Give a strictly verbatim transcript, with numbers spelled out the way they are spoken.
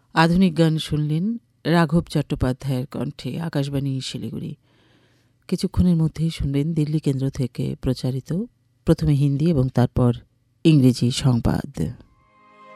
আধুনিক গান শুনলেন রাঘব চট্টোপাধ্যায়ের কণ্ঠে। আকাশবাণী শিলিগুড়ি। কিছুক্ষণের মধ্যেই শুনবেন দিল্লি কেন্দ্র থেকে প্রচারিত প্রথমে হিন্দি এবং তারপর ইংরেজি সংবাদ।